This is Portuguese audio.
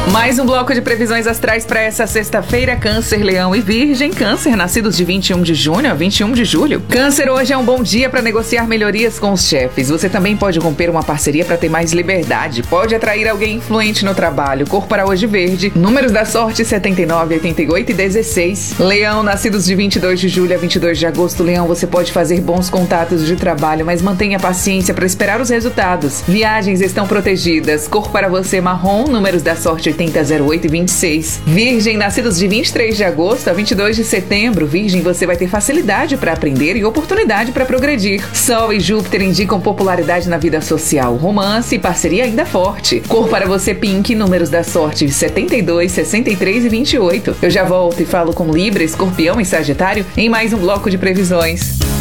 Mais um bloco de previsões astrais para essa sexta-feira. Câncer, Leão e Virgem. Câncer, nascidos de 21 de junho a 21 de julho. Câncer, hoje é um bom dia para negociar melhorias com os chefes. Você também pode romper uma parceria para ter mais liberdade. Pode atrair alguém influente no trabalho. Cor para hoje verde. Números da sorte 79, 88 e 16. Leão, nascidos de 22 de julho a 22 de agosto. Leão, você pode fazer bons contatos de trabalho, mas mantenha paciência para esperar os resultados. Viagens estão protegidas. Cor para você marrom. Números da sorte 80, 08 e 26. Virgem, nascidos de 23 de agosto a 22 de setembro. Virgem, você vai ter facilidade para aprender e oportunidade para progredir. Sol e Júpiter indicam popularidade na vida social, romance e parceria ainda forte. Cor para você pink, números da sorte 72, 63 e 28. Eu já volto e falo com Libra, Escorpião e Sagitário em mais um bloco de previsões.